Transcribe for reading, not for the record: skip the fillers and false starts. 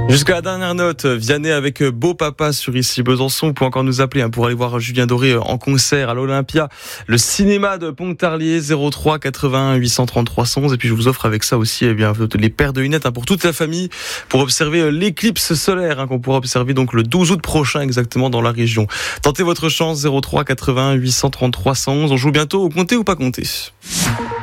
Jusqu'à la dernière note, Vianney avec Beau Papa sur Ici Besançon. Vous pouvez encore nous appeler pour aller voir Julien Doré en concert à l'Olympia. Le cinéma de Pontarlier, 03 81 833 111. Et puis je vous offre avec ça aussi les paires de lunettes pour toute la famille pour observer l'éclipse solaire qu'on pourra observer donc le 12 août prochain exactement dans la région. Tentez votre chance, 03 81 833 111. On joue bientôt au compter ou pas compter.